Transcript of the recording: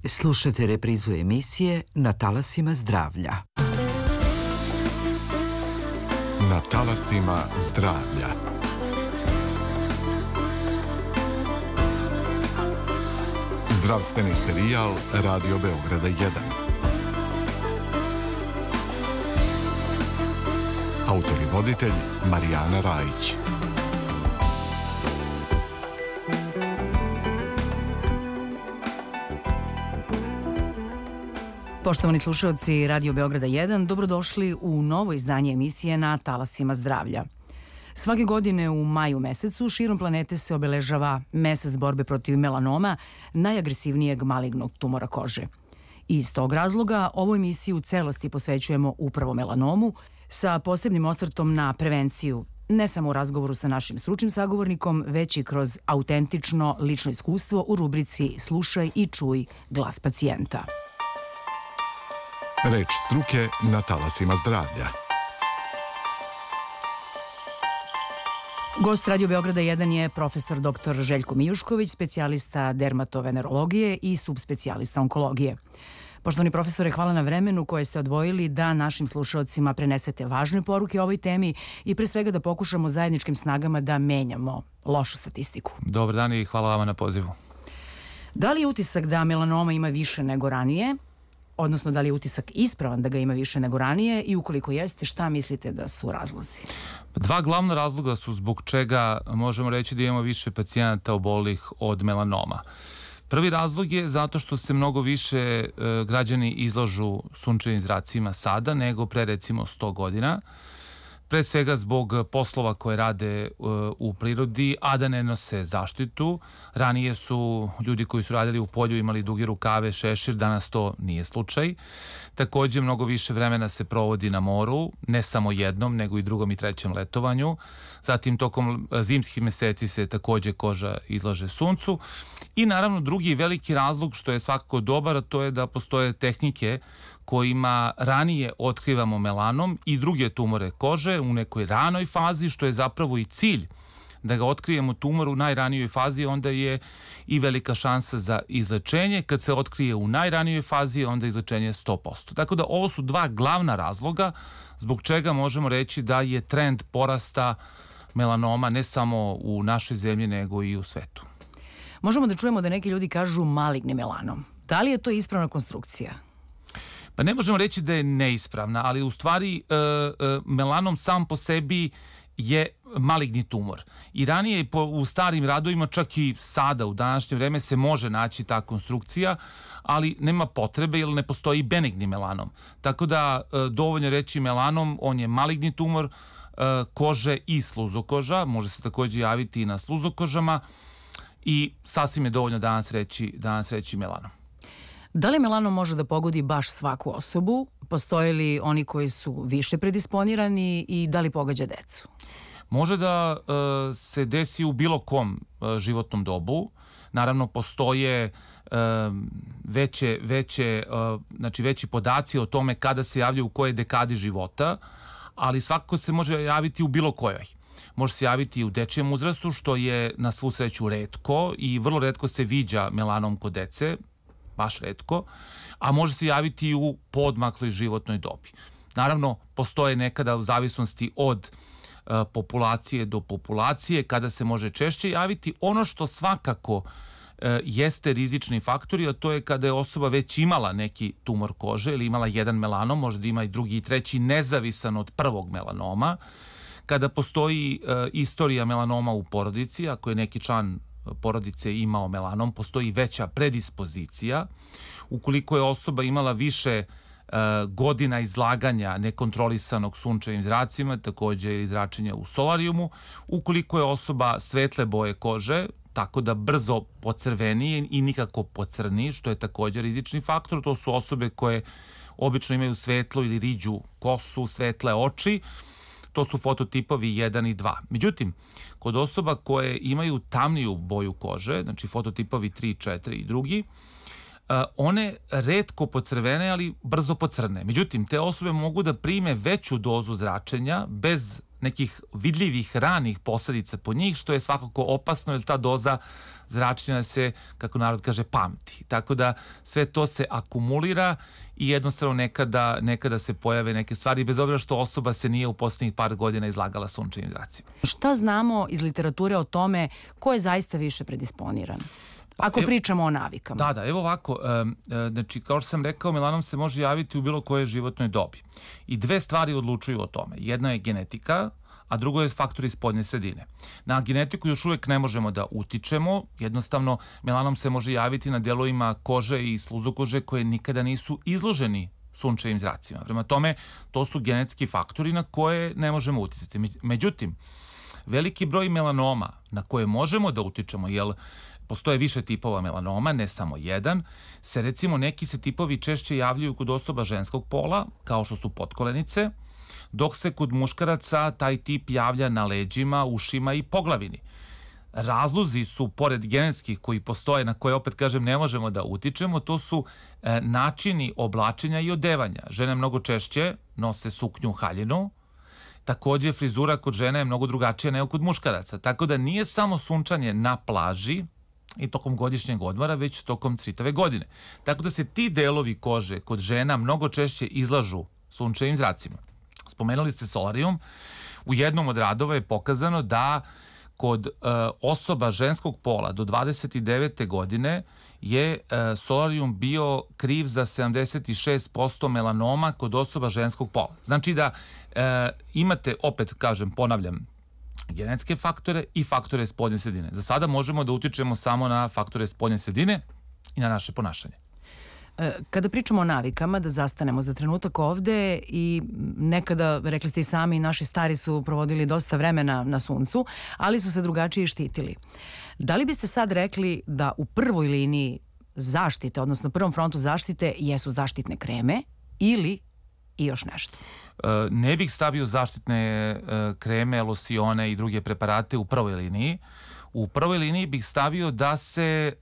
Slušate reprizu emisije Na talasima zdravlja. Na talasima zdravlja. Zdravstveni serijal Radio Beograda 1. Autor i voditelj Marijana Rajić. Poštovani slušalci Radio Beograda 1, dobrodošli u novo izdanje emisije Na talasima zdravlja. Svake godine u maju mesecu širom planete se obeležava mesec borbe protiv melanoma, najagresivnijeg malignog tumora kože. I iz tog razloga ovu emisiju u celosti posvećujemo upravo melanomu sa posebnim osvrtom na prevenciju, ne samo u razgovoru sa našim stručnim sagovornikom, već i kroz autentično lično iskustvo u rubrici Slušaj i čuj glas pacijenta. Reč struke na talasima zdravlja. Gost Radio Beograda 1 je profesor dr. Željko Mijušković, specijalista dermatovenerologije i subspecijalista onkologije. Poštovani profesore, hvala na vremenu koje ste odvojili da našim slušalcima prenesete važne poruke o ovoj temi i pre svega da pokušamo zajedničkim snagama da menjamo lošu statistiku. Dobar dan i hvala vama na pozivu. Da li je utisak da melanoma ima više nego ranije? Odnosno, da li je utisak ispravan da ga ima više nego ranije i ukoliko jeste, šta mislite da su razlozi? Dva glavna razloga su zbog čega možemo reći da imamo više pacijenata obolelih od melanoma. Prvi razlog je zato što se mnogo više građani izlažu sunčevim zracima sada nego pre recimo 100 godina. Pre svega zbog poslova koje rade u prirodi, a da ne nose zaštitu. Ranije su ljudi koji su radili u polju imali duge rukave, šešir, danas to nije slučaj. Takođe, mnogo više vremena se provodi na moru, ne samo jednom, nego i drugom i trećem letovanju. Zatim, tokom zimskih meseci se takođe koža izlaže suncu. I naravno, drugi veliki razlog, što je svakako dobar, to je da postoje tehnike kojima ranije otkrivamo melanom i druge tumore kože u nekoj ranoj fazi, što je zapravo i cilj da ga otkrijemo tumor u najranijoj fazi, onda je i velika šansa za izlečenje. Kad se otkrije u najranijoj fazi, onda je izlečenje 100%. Tako da ovo su dva glavna razloga zbog čega možemo reći da je trend porasta melanoma ne samo u našoj zemlji, nego i u svetu. Možemo da čujemo da neki ljudi kažu maligni melanom. Da li je to ispravna konstrukcija? Pa ne možemo reći da je neispravna, ali u stvari melanom sam po sebi je maligni tumor. I ranije u starim radovima, čak i sada u današnje vreme se može naći ta konstrukcija, ali nema potrebe jer ne postoji benigni melanom. Tako da dovoljno reći melanom, on je maligni tumor kože i sluzokoža, može se takođe javiti i na sluzokožama i sasvim je dovoljno danas reći melanom. Da li melanom može da pogodi baš svaku osobu? Postoje li oni koji su više predisponirani i da li pogađa decu? Može da se desi u bilo kom životnom dobu. Naravno, postoje veći podaci o tome kada se javljaju u kojoj dekadi života, ali svakako se može javiti u bilo kojoj. Može se javiti i u dečijem uzrastu, što je na svu sreću retko i vrlo retko se viđa melanom kod dece, baš retko, a može se javiti i u poodmakloj životnoj dobi. Naravno, postoje nekada u zavisnosti od populacije do populacije, kada se može češće javiti. Ono što svakako jeste rizični faktori, a to je kada je osoba već imala neki tumor kože ili imala jedan melanom, možda ima i drugi i treći, nezavisan od prvog melanoma. Kada postoji istorija melanoma u porodici, ako je neki član porodice imao melanom, postoji veća predispozicija. Ukoliko je osoba imala više godina izlaganja nekontrolisanog sunčevim zracima, takođe ili zračenja u solarijumu, ukoliko je osoba svetle boje kože, tako da brzo pocrveni i nikako pocrni, što je takođe rizični faktor, to su osobe koje obično imaju svetlu ili riđu kosu, svetle oči, to su fototipovi 1 i 2. Međutim, kod osoba koje imaju tamniju boju kože, znači fototipovi 3, 4 i drugi, one retko pocrvene, ali brzo pocrne. Međutim, te osobe mogu da prime veću dozu zračenja bez nekih vidljivih ranih posledica po njih, što je svakako opasno, jer ta doza zračenja se, kako narod kaže, pamti. Tako da sve to se akumulira i jednostavno nekada se pojave neke stvari, bez obzira što osoba se nije u poslednjih par godina izlagala sunčevim zracima. Šta znamo iz literature o tome ko je zaista više predisponiran? Ako pričamo o navikama. Da, evo ovako, znači kao što sam rekao, melanom se može javiti u bilo kojoj životnoj dobi. I dve stvari odlučuju o tome. Jedna je genetika, a drugo je faktor iz spoljne sredine. Na genetiku još uvek ne možemo da utičemo, jednostavno melanom se može javiti na delovima kože i sluzokože koje nikada nisu izloženi sunčevim zracima. Prema tome, to su genetski faktori na koje ne možemo uticati. Međutim, veliki broj melanoma na koje možemo da utičemo, jer postoje više tipova melanoma, ne samo jedan, recimo neki se tipovi češće javljaju kod osoba ženskog pola, kao što su potkolenice, dok se kod muškaraca taj tip javlja na leđima, ušima i poglavini. Razlozi su, pored genetskih koji postoje, na koje opet kažem ne možemo da utičemo, to su načini oblačenja i odevanja. Žene mnogo češće nose suknju haljinu, takođe frizura kod žene je mnogo drugačija nego kod muškaraca. Tako da nije samo sunčanje na plaži i tokom godišnjeg odmora, već tokom čitave godine. Tako da se ti delovi kože kod žena mnogo češće izlažu sunčevim zracima. Spomenuli ste solarijum. U jednom od radova je pokazano da kod osoba ženskog pola do 29. godine je solarijum bio kriv za 76% melanoma kod osoba ženskog pola. Znači da imate, opet kažem, ponavljam, genetske faktore i faktore spoljne sredine. Za sada možemo da utičemo samo na faktore spoljne sredine i na naše ponašanje. Kada pričamo o navikama, da zastanemo za trenutak ovde, i nekada, rekli ste i sami, naši stari su provodili dosta vremena na suncu, ali su se drugačije štitili. Da li biste sad rekli da u prvoj liniji zaštite, odnosno prvom frontu zaštite, jesu zaštitne kreme ili i još nešto? Ne bih stavio zaštitne kreme, losione i druge preparate u prvoj liniji. U prvoj liniji bih stavio da se